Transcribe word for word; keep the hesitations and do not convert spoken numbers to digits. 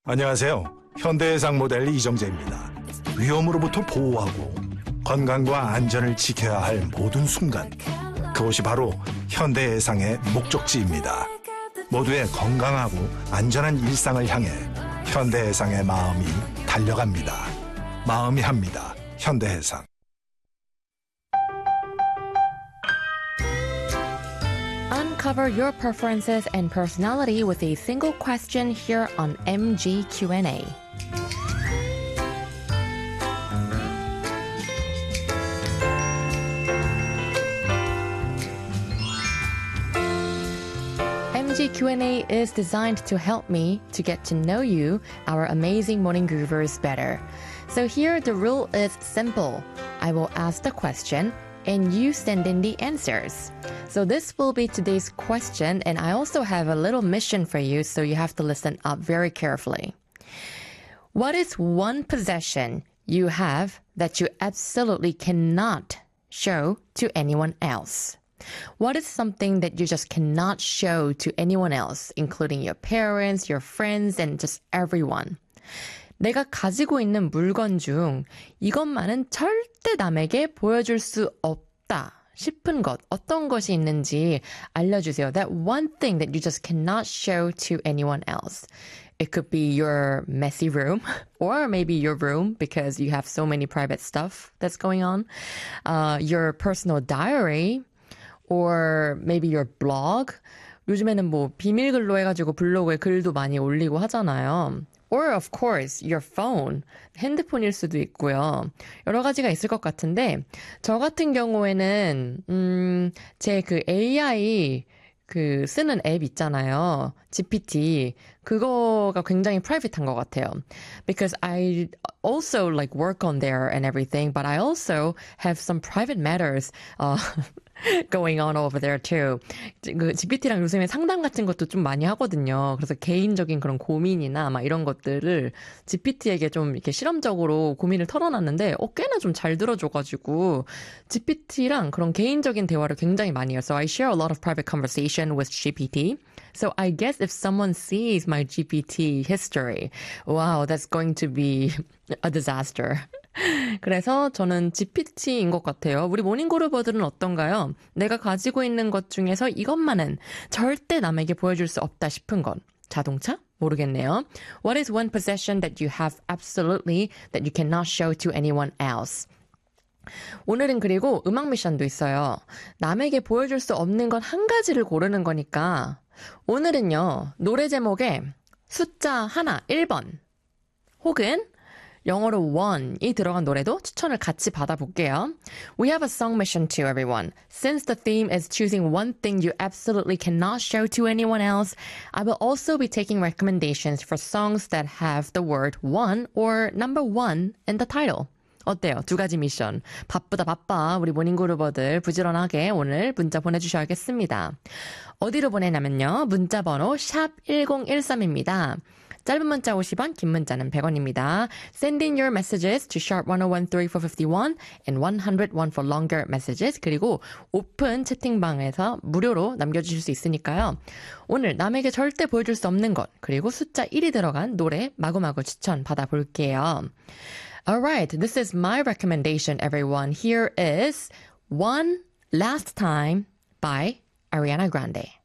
안녕하세요. 현대해상 모델 이정재입니다. 위험으로부터 보호하고 건강과 안전을 지켜야 할 모든 순간, 그것이 바로 현대해상의 목적지입니다. 모두의 건강하고 안전한 일상을 향해 현대해상의 마음이 달려갑니다. 마음이 합니다. 현대해상. Uncover your preferences and personality with a single question here on M G Q and A. M G Q and A is designed to help me to get to know you, our amazing morning groovers, better. So here the rule is simple. I will ask the question and you send in the answers. So this will be today's question, and I also have a little mission for you, so you have to listen up very carefully. What is one possession you have that you absolutely cannot show to anyone else? What is something that you just cannot show to anyone else, including your parents, your friends, and just everyone? 내가 가지고 있는 물건 중 이것만은 절대 남에게 보여줄 수 없다 싶은 것, 어떤 것이 있는지 알려주세요. That one thing that you just cannot show to anyone else. It could be your messy room, or maybe your room because you have so many private stuff that's going on. Uh, your personal diary, or maybe your blog. 요즘에는 뭐 비밀글로 해가지고 블로그에 글도 많이 올리고 하잖아요. Or of course, your phone. 핸드폰일 수도 있고요. 여러 가지가 있을 것 같은데, 저 같은 경우에는, 음, 제 그 에이아이 그 쓰는 앱 있잖아요. 지피티. 그거가 굉장히 프라이빗한 것 같아요. Because I also like work on there and everything, but I also have some private matters, uh, going on over there too. 그 지피티랑 요즘에 상담 같은 것도 좀 많이 하거든요. 그래서 개인적인 그런 고민이나 막 이런 것들을 지피티에게 좀 이렇게 실험적으로 고민을 털어놨는데, 어, 꽤나 좀 잘 들어줘가지고 지피티랑 그런 개인적인 대화를 굉장히 많이 해요. So I share a lot of private conversation with 지피티. So I guess if someone sees my 지피티 history, wow, that's going to be a disaster. 그래서 저는 지피티인 것 같아요. 우리 모닝그루버들은 어떤가요? 내가 가지고 있는 것 중에서 이것만은 절대 남에게 보여줄 수 없다 싶은 것. 자동차? 모르겠네요. What is one possession that you have absolutely that you cannot show to anyone else? 오늘은 그리고 음악 미션도 있어요. 남에게 보여줄 수 없는 건 한 가지를 고르는 거니까 오늘은요, 노래 제목에 숫자 하나, 일 번 혹은 영어로 one이 들어간 노래도 추천을 같이 받아볼게요. We have a song mission too, everyone. Since the theme is choosing one thing you absolutely cannot show to anyone else, I will also be taking recommendations for songs that have the word one or number one in the title. 어때요? 두 가지 미션. 바쁘다 바빠 우리 모닝그루버들 부지런하게 오늘 문자 보내주셔야겠습니다. 어디로 보내냐면요. 문자번호 샵 일공일삼입니다. 짧은 문자 오십 원, 긴 문자는 백 원입니다. Send in your messages to sharp one oh one three four five one and one oh one for longer messages. 그리고 오픈 채팅방에서 무료로 남겨주실 수 있으니까요. 오늘 남에게 절대 보여줄 수 없는 것, 그리고 숫자 일이 들어간 노래 마구마구 추천 받아볼게요. Alright, this is my recommendation, everyone. Here is One Last Time by Ariana Grande.